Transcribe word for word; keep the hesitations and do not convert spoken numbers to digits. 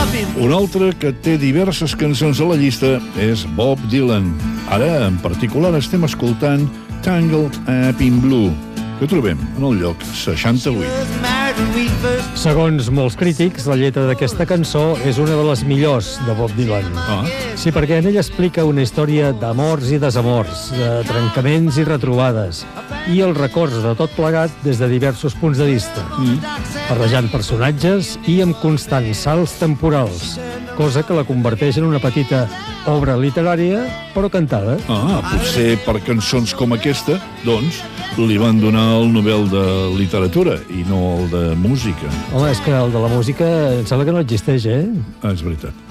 Un altre que té diverses cançons a la llista és Bob Dylan. Ara, en particular, estem escoltant Tangled Up in Blue, que trobem en el lloc seixanta-vuit. Segons molts crítics, la lletra d'aquesta cançó és una de les millors de Bob Dylan. Ah. Sí, perquè en ella explica una història d'amors i desamors, de trencaments i retrobades, i els records de tot plegat des de diversos punts de vista, Mm. barrejant personatges i amb constants salts temporals, cosa que la converteix en una petita obra literària, però cantada. Ah, potser per cançons com aquesta, doncs, li van donar el Nobel de Literatura i no el de Música. Home, és que el de la música em sembla que no existeix, eh? Ah, és veritat.